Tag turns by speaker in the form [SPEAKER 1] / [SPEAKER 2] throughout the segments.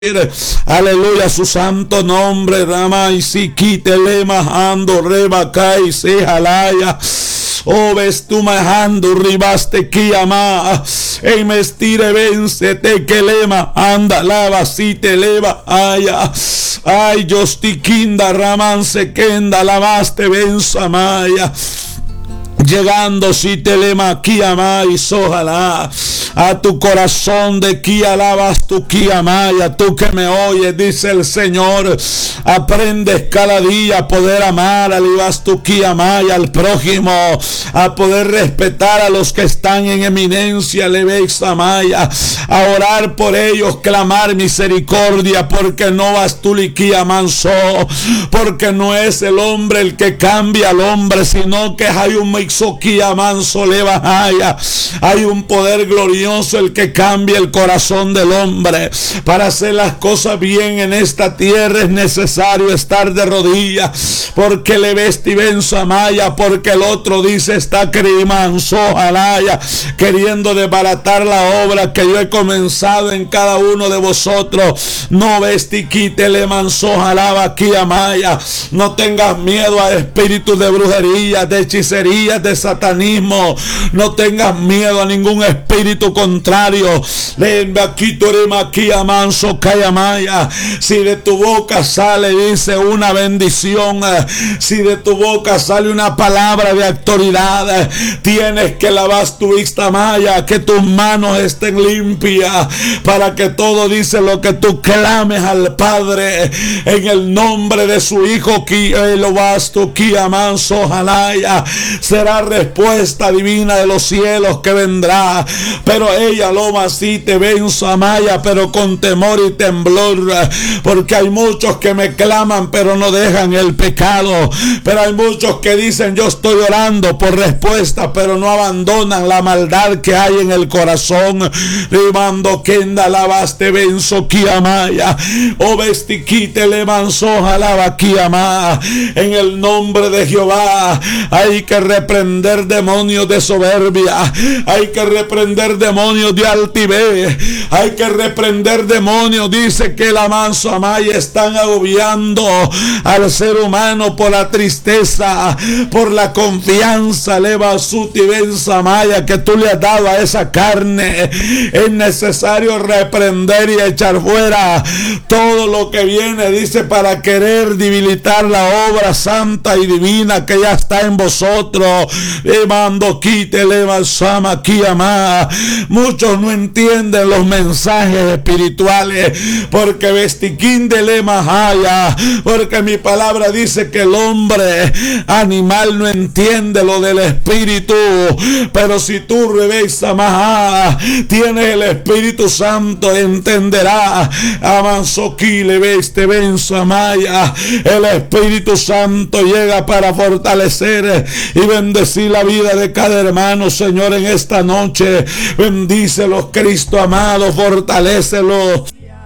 [SPEAKER 1] Aleluya, su santo nombre. Rama y si quitele majando reba kai se jalaya. Oh, ves tú majando ribaste kiama. En mestire vence te quelema. Anda lava si te leva. Aya. Ay, yostiquinda raman se kenda lavaste venza maya. Llegando si te lema kiama y sojalá a tu corazón de ki alabas tu kiamaya. Tú que me oyes, dice el Señor, aprendes cada día a poder amar alibas tu kiamaya al prójimo, a poder respetar a los que están en eminencia, levex amaya, a orar por ellos, clamar misericordia, porque no vas tú liquiamanso, porque no es el hombre el que cambia al hombre, sino que hay un manso levajaya, hay un poder glorioso el que cambia el corazón del hombre. Para hacer las cosas bien en esta tierra es necesario estar de rodillas, porque le vesti venza maya, porque el otro dice está crimanso alaya, queriendo desbaratar la obra que yo he comenzado en cada uno de vosotros. No vesti quítele manso alaba aquí amaya. No tengas miedo a espíritus de brujería, de hechicería, de satanismo. No tengas miedo a ningún espíritu contrario. Si de tu boca sale, dice, una bendición, si de tu boca sale una palabra de autoridad, tienes que lavar tu vista maya, que tus manos estén limpias, para que todo, dice, lo que tú clames al Padre en el nombre de su Hijo, será respuesta divina de los cielos que vendrá. Pero ella lo así te venza maya, pero con temor y temblor, porque hay muchos que me claman pero no dejan el pecado, pero hay muchos que dicen yo estoy orando por respuesta, pero no abandonan la maldad que hay en el corazón. Rimando kenda lavaste venzo kiamaya, o vestiquite le manso jalaba kiama. En el nombre de Jehová hay que reprender demonios de soberbia, hay que reprender demonios de altivez, hay que reprender demonios, dice que la manso amaya están agobiando al ser humano por la tristeza, por la confianza, leva su tibenza maya que tú le has dado a esa carne. Es necesario reprender y echar fuera todo lo que viene, dice, para querer debilitar la obra santa y divina que ya está en vosotros. Muchos no entienden los mensajes espirituales, porque vestiquín de lemajaya, porque mi palabra dice que el hombre animal no entiende lo del espíritu, pero si tú revesa majá, tienes el Espíritu Santo, entenderá. Avanzoquí le veste benza maya, el Espíritu Santo llega para fortalecer y bendecir la vida de cada hermano. Señor, en esta noche bendícelos, Cristo amado, fortalécelos.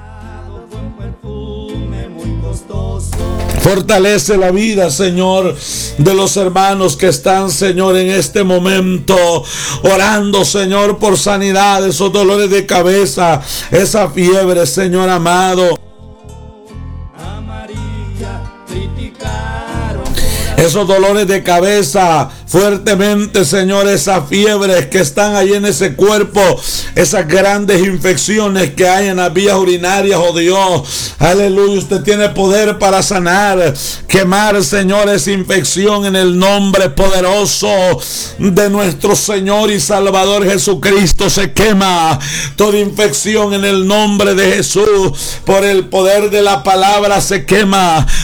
[SPEAKER 1] Fortalece la vida, Señor, de los hermanos que están, Señor, en este momento orando, Señor, por sanidad, esos dolores de cabeza, esa fiebre, Señor amado. Esos dolores de cabeza fuertemente, Señor, esas fiebres que están ahí en ese cuerpo, esas grandes infecciones que hay en las vías urinarias, oh Dios, aleluya, usted tiene poder para sanar, quemar, Señor, esa infección en el nombre poderoso de nuestro Señor y Salvador Jesucristo. Se quema toda infección en el nombre de Jesús, por el poder de la palabra se quema